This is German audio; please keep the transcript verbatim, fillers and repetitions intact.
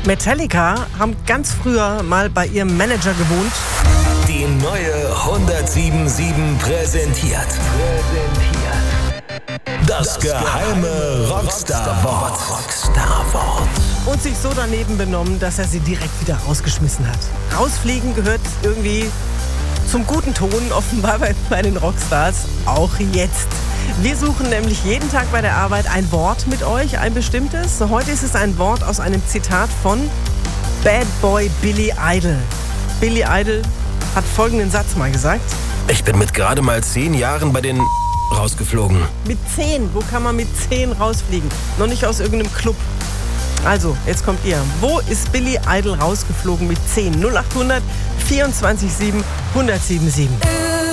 Metallica haben ganz früher mal bei ihrem Manager gewohnt. Die neue hundertsieben Komma sieben präsentiert. Das geheime Rockstar-Wort. Rockstar-Wort. Und sich so daneben benommen, dass er sie direkt wieder rausgeschmissen hat. Rausfliegen gehört irgendwie zum guten Ton, offenbar bei, bei den Rockstars, auch jetzt. Wir suchen nämlich jeden Tag bei der Arbeit ein Wort mit euch, ein bestimmtes. Heute ist es ein Wort aus einem Zitat von Bad Boy Billy Idol. Billy Idol hat folgenden Satz mal gesagt. Ich bin mit gerade mal zehn Jahren bei den rausgeflogen. Mit zehn? Wo kann man mit zehn rausfliegen? Noch nicht aus irgendeinem Club. Also, jetzt kommt ihr. Wo ist Billy Idol rausgeflogen mit zehn? null acht hundert vierundzwanzig sieben eins null sieben sieben.